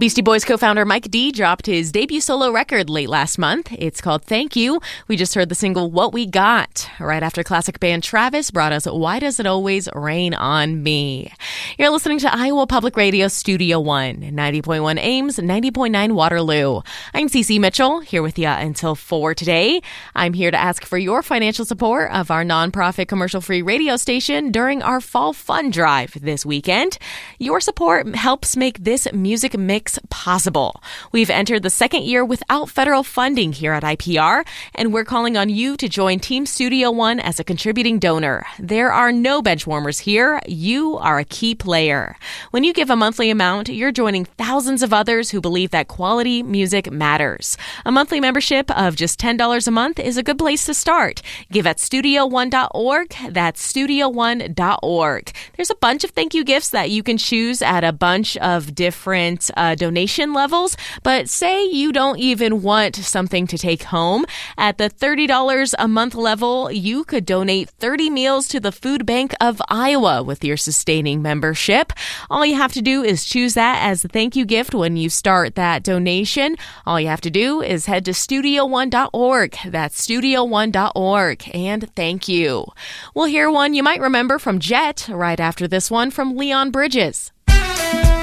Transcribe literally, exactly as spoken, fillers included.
Beastie Boys co-founder Mike D dropped his debut solo record late last month. It's called Thank You. We just heard the single What We Got right after classic band Travis brought us Why Does It Always Rain on Me. You're listening to Iowa Public Radio Studio One, ninety point one Ames, ninety point nine Waterloo. I'm Cece Mitchell, here with you until four today. I'm here to ask for your financial support of our nonprofit commercial-free radio station during our Fall Fun Drive this weekend. Your support helps make this music mix possible. We've entered the second year without federal funding here at I P R, and we're calling on you to join Team Studio One as a contributing donor. There are no bench warmers here. You are a key player. When you give a monthly amount, you're joining thousands of others who believe that quality music matters. A monthly membership of just ten dollars a month is a good place to start. Give at studio one dot org. That's studio one dot org. There's a bunch of thank you gifts that you can choose at a bunch of different uh, donation levels, but say you don't even want something to take home. At the thirty dollars a month level, you could donate thirty meals to the Food Bank of Iowa with your sustaining membership. All you have to do is choose that as a thank you gift when you start that donation. All you have to do is head to studio one dot org. That's studio one dot org. And thank you. We'll hear one you might remember from Jet right after this one from Leon Bridges.